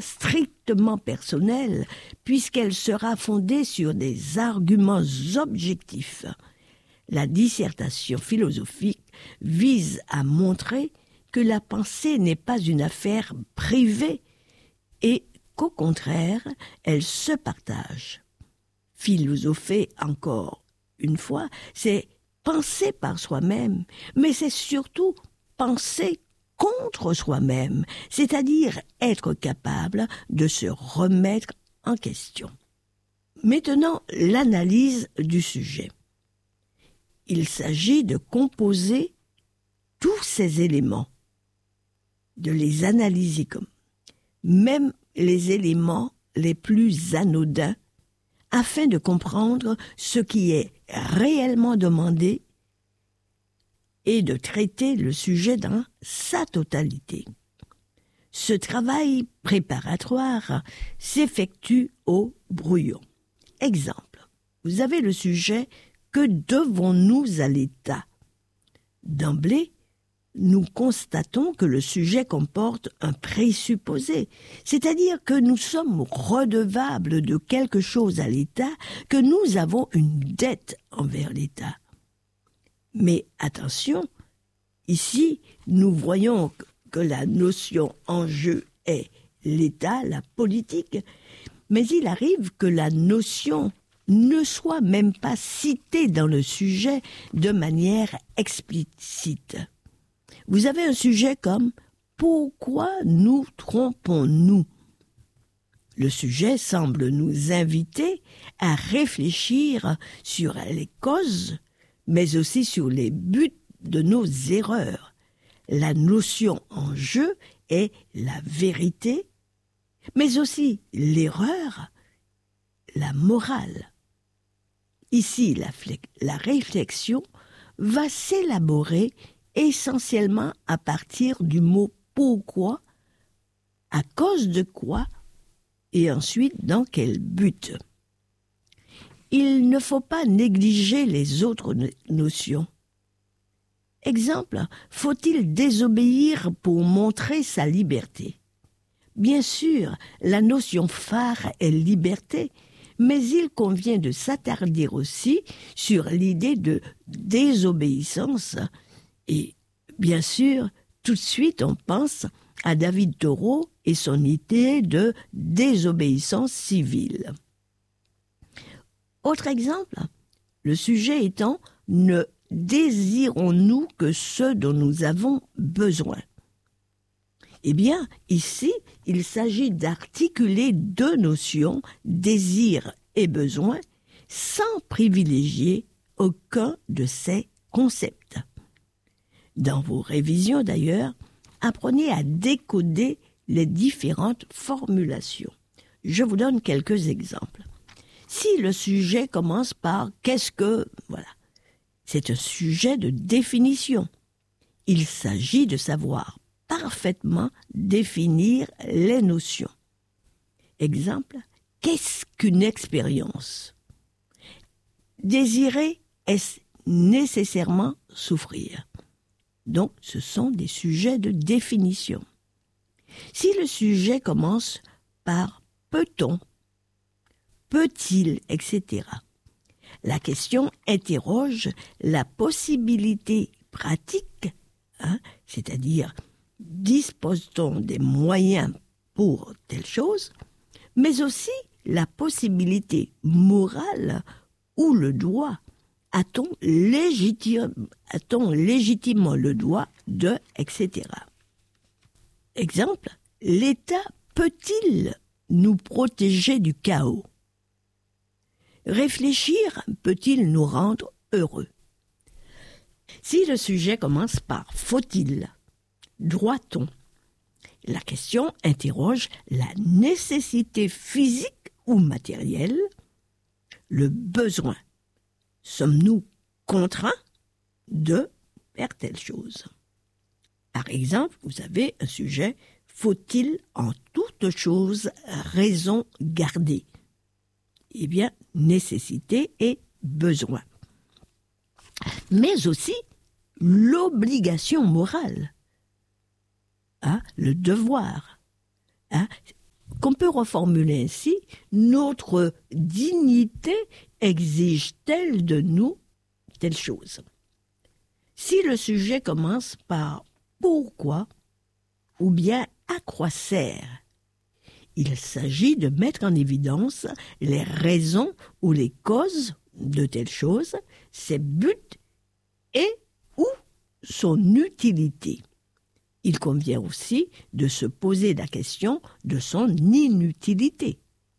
strictement personnelle, puisqu'elle sera fondée sur des arguments objectifs. La dissertation philosophique vise à montrer que la pensée n'est pas une affaire privée et qu'au contraire, elle se partage. Philosopher, encore une fois, c'est penser par soi-même, mais c'est surtout penser contre soi-même, c'est-à-dire être capable de se remettre en question. Maintenant, l'analyse du sujet. Il s'agit de composer tous ces éléments, de les analyser comme même les éléments les plus anodins, afin de comprendre ce qui est réellement demandé et de traiter le sujet dans sa totalité. Ce travail préparatoire s'effectue au brouillon. Exemple, vous avez le sujet « Que devons-nous à l'État ?» D'emblée, nous constatons que le sujet comporte un présupposé, c'est-à-dire que nous sommes redevables de quelque chose à l'État, que nous avons une dette envers l'État. Mais attention, ici, nous voyons que la notion en jeu est l'État, la politique, mais il arrive que la notion ne soit même pas citée dans le sujet de manière explicite. Vous avez un sujet comme « Pourquoi nous trompons-nous » Le sujet semble nous inviter à réfléchir sur les causes, mais aussi sur les buts de nos erreurs. La notion en jeu est la vérité, mais aussi l'erreur, la morale. Ici, la réflexion va s'élaborer essentiellement à partir du mot « pourquoi », à cause de quoi, et ensuite dans quel but. Il ne faut pas négliger les autres notions. Exemple, faut-il désobéir pour montrer sa liberté? Bien sûr, la notion phare est liberté, mais il convient de s'attarder aussi sur l'idée de désobéissance. Et bien sûr, tout de suite, on pense à David Thoreau et son idée de désobéissance civile. Autre exemple, le sujet étant « Ne désirons-nous que ce dont nous avons besoin ?» Eh bien, ici, il s'agit d'articuler deux notions, désir et besoin, sans privilégier aucun de ces concepts. Dans vos révisions d'ailleurs, apprenez à décoder les différentes formulations. Je vous donne quelques exemples. Si le sujet commence par « qu'est-ce que… » voilà, c'est un sujet de définition. Il s'agit de savoir parfaitement définir les notions. Exemple, qu'est-ce qu'une expérience? Désirer, est-ce nécessairement souffrir? Donc, ce sont des sujets de définition. Si le sujet commence par « peut-on », « peut-il », etc., la question interroge la possibilité pratique, c'est-à-dire dispose-t-on des moyens pour telle chose, mais aussi la possibilité morale ou le droit. A-t-on légitimement le droit de, etc. Exemple, l'État peut-il nous protéger du chaos? Réfléchir peut-il nous rendre heureux? Si le sujet commence par « faut-il », « doit-on », la question interroge la nécessité physique ou matérielle, le besoin. Sommes-nous contraints de faire telle chose? Par exemple, vous avez un sujet « faut-il en toute chose raison garder ?» Eh bien, nécessité et besoin. Mais aussi l'obligation morale, le devoir. qu'on peut reformuler ainsi, notre dignité exige-t-elle de nous telle chose? Si le sujet commence par « pourquoi » ou bien « à quoi sert », il s'agit de mettre en évidence les raisons ou les causes de telle chose, ses buts et ou son utilité. Il convient aussi de se poser la question de son inutilité.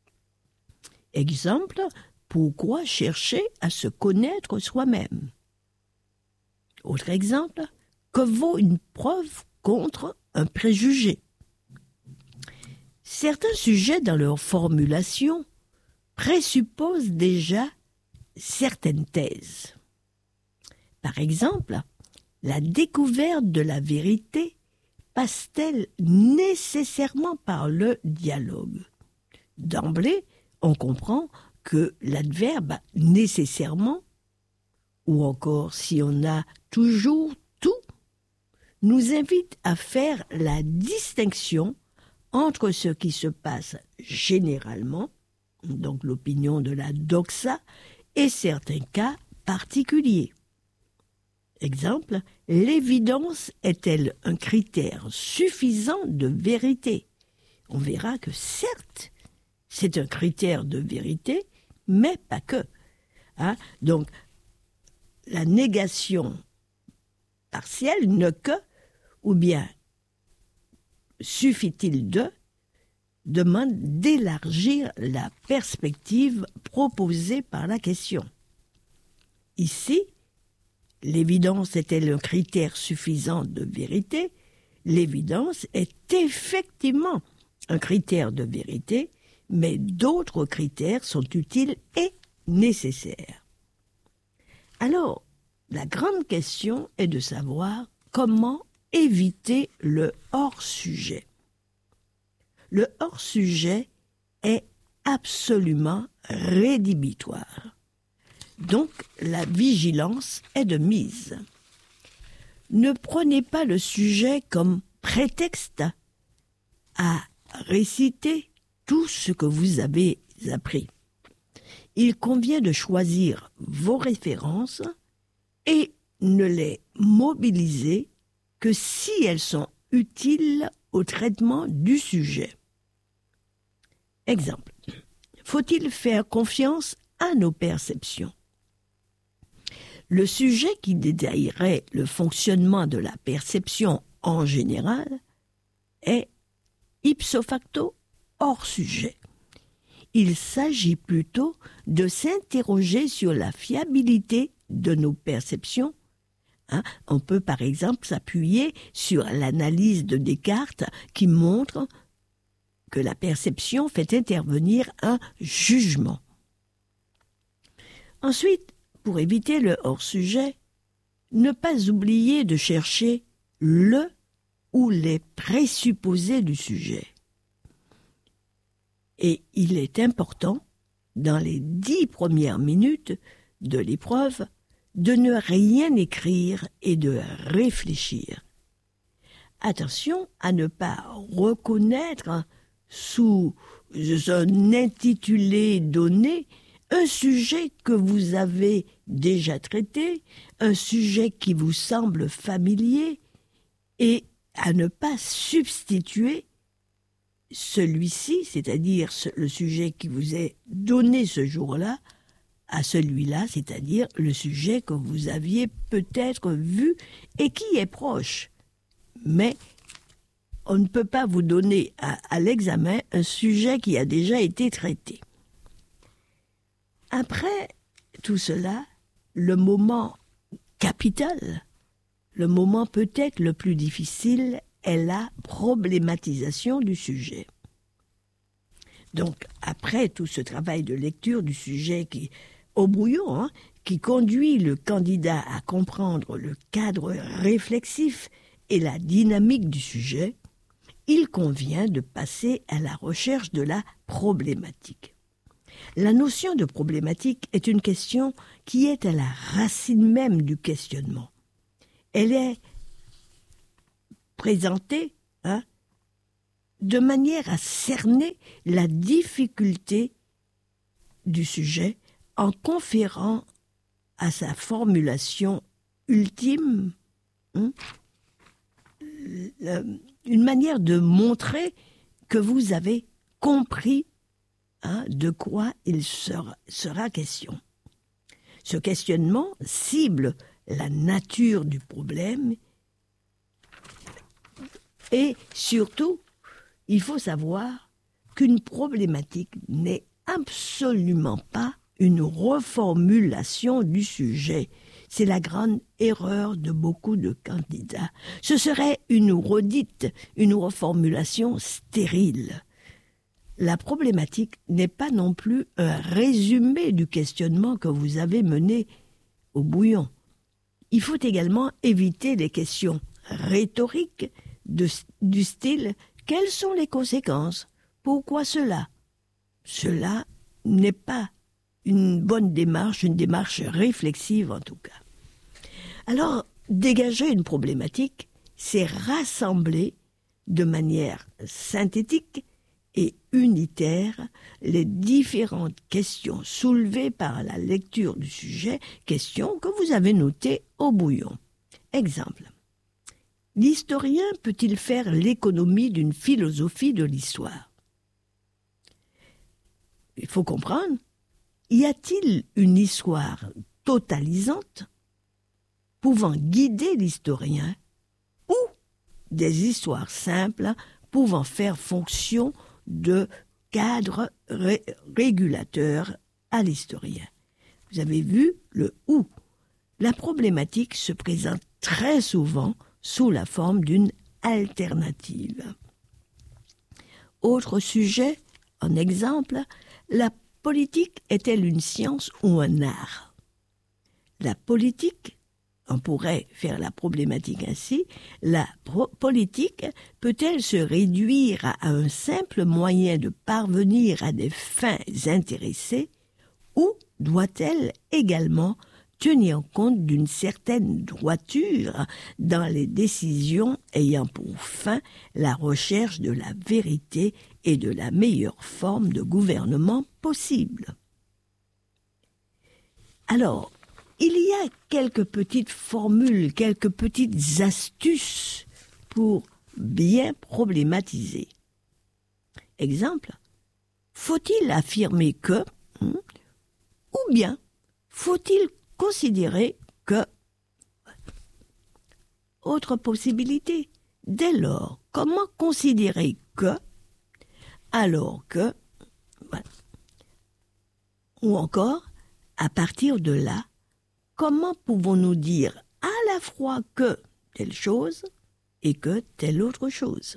Exemple, pourquoi chercher à se connaître soi-même? Autre exemple, que vaut une preuve contre un préjugé? Certains sujets dans leur formulation présupposent déjà certaines thèses. Par exemple, la découverte de la vérité passe-t-elle nécessairement par le dialogue? D'emblée, on comprend que l'adverbe « nécessairement » ou encore si on a toujours tout, nous invite à faire la distinction entre ce qui se passe généralement, donc l'opinion de la doxa, et certains cas particuliers. Exemple, l'évidence est-elle un critère suffisant de vérité? On verra que certes, c'est un critère de vérité, mais pas que. Donc, la négation partielle ne que, ou bien suffit-il de, demande d'élargir la perspective proposée par la question. Ici, l'évidence est-elle un critère suffisant de vérité? L'évidence est effectivement un critère de vérité, mais d'autres critères sont utiles et nécessaires. Alors, la grande question est de savoir comment éviter le hors-sujet. Le hors-sujet est absolument rédhibitoire. Donc, la vigilance est de mise. Ne prenez pas le sujet comme prétexte à réciter tout ce que vous avez appris. Il convient de choisir vos références et ne les mobiliser que si elles sont utiles au traitement du sujet. Exemple. Faut-il faire confiance à nos perceptions? Le sujet qui détaillerait le fonctionnement de la perception en général est ipso facto hors sujet. Il s'agit plutôt de s'interroger sur la fiabilité de nos perceptions. On peut par exemple s'appuyer sur l'analyse de Descartes qui montre que la perception fait intervenir un jugement. Ensuite, pour éviter le hors-sujet, ne pas oublier de chercher le ou les présupposés du sujet. Et il est important, dans les 10 premières minutes de l'épreuve, de ne rien écrire et de réfléchir. Attention à ne pas reconnaître sous un intitulé donné un sujet que vous avez déjà traité, un sujet qui vous semble familier, et à ne pas substituer celui-ci, c'est-à-dire le sujet qui vous est donné ce jour-là, à celui-là, c'est-à-dire le sujet que vous aviez peut-être vu et qui est proche. Mais on ne peut pas vous donner à l'examen un sujet qui a déjà été traité. Après tout cela, le moment capital, le moment peut-être le plus difficile est la problématisation du sujet. Donc, après tout ce travail de lecture du sujet au brouillon, qui conduit le candidat à comprendre le cadre réflexif et la dynamique du sujet, il convient de passer à la recherche de la problématique. La notion de problématique est une question qui est à la racine même du questionnement. Elle est présentée de manière à cerner la difficulté du sujet en conférant à sa formulation ultime une manière de montrer que vous avez compris de quoi il sera question. Ce questionnement cible la nature du problème et surtout, il faut savoir qu'une problématique n'est absolument pas une reformulation du sujet. C'est la grande erreur de beaucoup de candidats. Ce serait une redite, une reformulation stérile. La problématique n'est pas non plus un résumé du questionnement que vous avez mené au bouillon. Il faut également éviter les questions rhétoriques du style « Quelles sont les conséquences ? Pourquoi cela ?» Cela n'est pas une bonne démarche, une démarche réflexive en tout cas. Alors, dégager une problématique, c'est rassembler de manière synthétique et unitaire les différentes questions soulevées par la lecture du sujet, questions que vous avez notées au bouillon. Exemple. L'historien peut-il faire l'économie d'une philosophie de l'histoire ? Il faut comprendre, y a-t-il une histoire totalisante pouvant guider l'historien ou des histoires simples pouvant faire fonction de cadre régulateur à l'historien? Vous avez vu le « ou ». La problématique se présente très souvent sous la forme d'une alternative. Autre sujet, en exemple, la politique est-elle une science ou un art ? La politique, on pourrait faire la problématique ainsi, la politique peut-elle se réduire à un simple moyen de parvenir à des fins intéressées ou doit-elle également tenir compte d'une certaine droiture dans les décisions ayant pour fin la recherche de la vérité et de la meilleure forme de gouvernement possible. Alors, il y a quelques petites formules, quelques petites astuces pour bien problématiser. Exemple, faut-il affirmer que, ou bien faut-il considérer que... Autre possibilité, dès lors, comment considérer que, alors que, voilà. Ou encore, à partir de là, comment pouvons-nous dire à la fois que telle chose et que telle autre chose?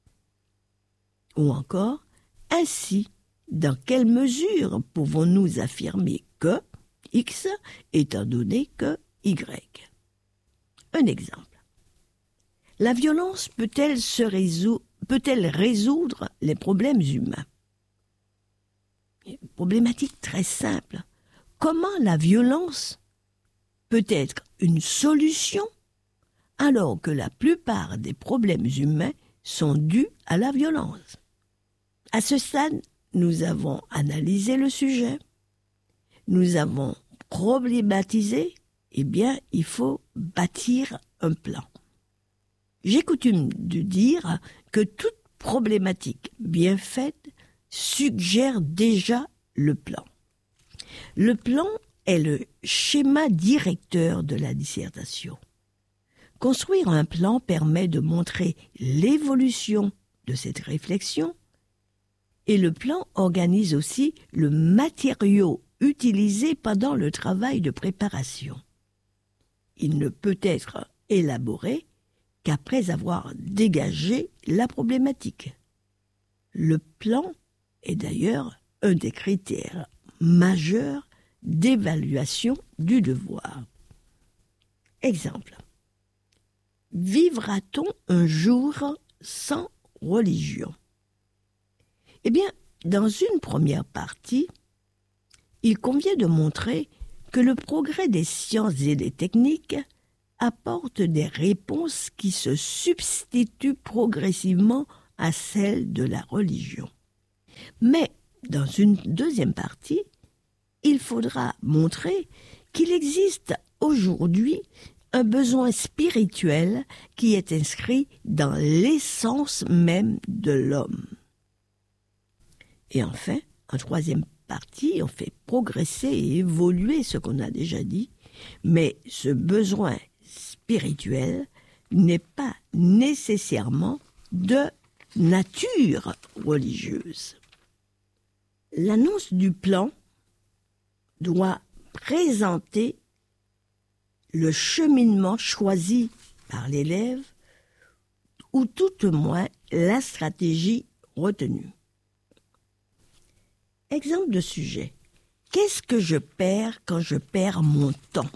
Ou encore, ainsi, dans quelle mesure pouvons-nous affirmer que X étant donné que Y? Un exemple. La violence peut-elle résoudre les problèmes humains? Une problématique très simple. Comment la violence peut être une solution alors que la plupart des problèmes humains sont dus à la violence? À ce stade, nous avons analysé le sujet, nous avons problématisé, eh bien, il faut bâtir un plan. J'ai coutume de dire que toute problématique bien faite suggère déjà le plan. Le plan est le schéma directeur de la dissertation. Construire un plan permet de montrer l'évolution de cette réflexion et le plan organise aussi le matériau utilisé pendant le travail de préparation. Il ne peut être élaboré qu'après avoir dégagé la problématique. Le plan est d'ailleurs un des critères majeurs d'évaluation du devoir. Exemple. Vivra-t-on un jour sans religion? Eh bien, dans une première partie, il convient de montrer que le progrès des sciences et des techniques apporte des réponses qui se substituent progressivement à celle de la religion. Mais dans une deuxième partie, il faudra montrer qu'il existe aujourd'hui un besoin spirituel qui est inscrit dans l'essence même de l'homme. Et enfin, en troisième partie, on fait progresser et évoluer ce qu'on a déjà dit, mais ce besoin spirituel n'est pas nécessairement de nature religieuse. L'annonce du plan doit présenter le cheminement choisi par l'élève ou tout au moins la stratégie retenue. Exemple de sujet. Qu'est-ce que je perds quand je perds mon temps?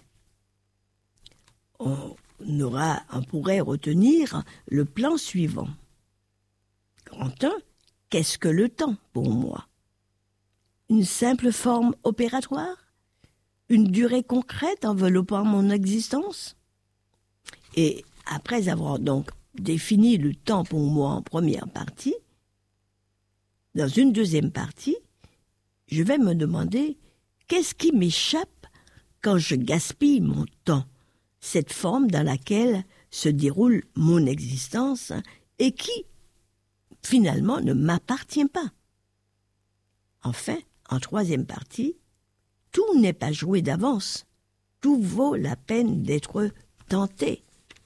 On pourrait retenir le plan suivant. Grand 1, qu'est-ce que le temps pour moi? Une simple forme opératoire? Une durée concrète enveloppant mon existence? Et après avoir donc défini le temps pour moi en première partie, dans une deuxième partie, je vais me demander qu'est-ce qui m'échappe quand je gaspille mon temps, cette forme dans laquelle se déroule mon existence et qui, finalement, ne m'appartient pas. Enfin, en troisième partie, tout n'est pas joué d'avance. Tout vaut la peine d'être tenté.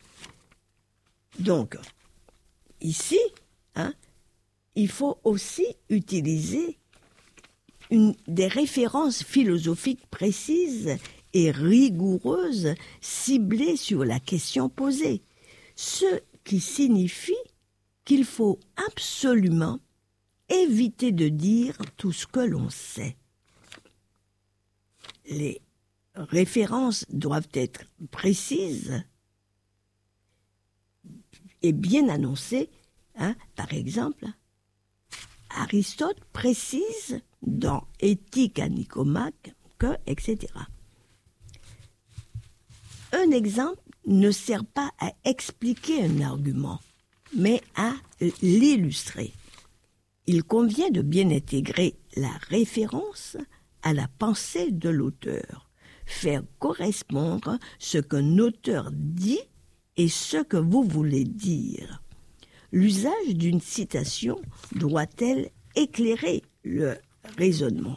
Donc, ici, il faut aussi utiliser des références philosophiques précises et rigoureuses ciblées sur la question posée, ce qui signifie qu'il faut absolument éviter de dire tout ce que l'on sait. Les références doivent être précises et bien annoncées. Par exemple, Aristote précise dans Éthique à Nicomaque que, etc. Un exemple ne sert pas à expliquer un argument, mais à l'illustrer. Il convient de bien intégrer la référence à la pensée de l'auteur, faire correspondre ce qu'un auteur dit et ce que vous voulez dire. L'usage d'une citation doit-elle éclairer le raisonnement?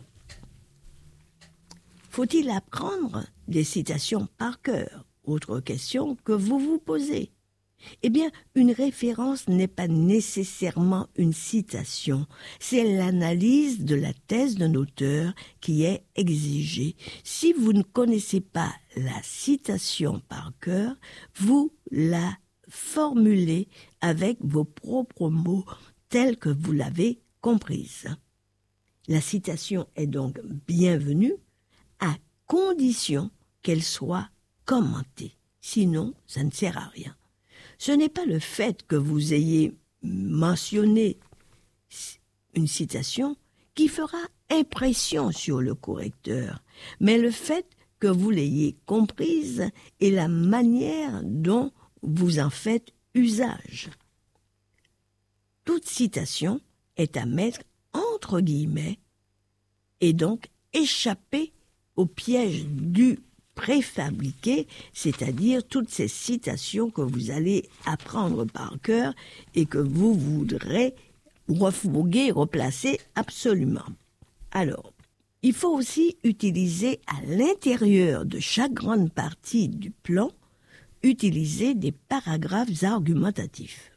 Faut-il apprendre des citations par cœur? Autre question que vous vous posez. Eh bien, une référence n'est pas nécessairement une citation, c'est l'analyse de la thèse d'un auteur qui est exigée. Si vous ne connaissez pas la citation par cœur, vous la formulez avec vos propres mots tels que vous l'avez comprise. La citation est donc bienvenue à condition qu'elle soit commentée. Sinon, ça ne sert à rien. Ce n'est pas le fait que vous ayez mentionné une citation qui fera impression sur le correcteur, mais le fait que vous l'ayez comprise et la manière dont vous en faites usage. Toute citation est à mettre entre guillemets et donc échapper au piège du préfabriqué, c'est-à-dire toutes ces citations que vous allez apprendre par cœur et que vous voudrez refourguer, replacer absolument. Alors, il faut aussi utiliser à l'intérieur de chaque grande partie du plan, utiliser des paragraphes argumentatifs.